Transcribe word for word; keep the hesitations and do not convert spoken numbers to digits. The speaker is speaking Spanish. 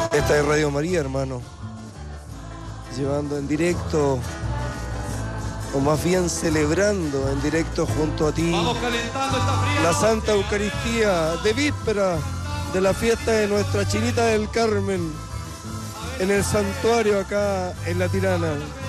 Esta es Radio María, hermano, llevando en directo, o más bien celebrando en directo junto a ti, la Santa Eucaristía de víspera de la fiesta de Nuestra Chinita del Carmen, en el santuario acá en La Tirana.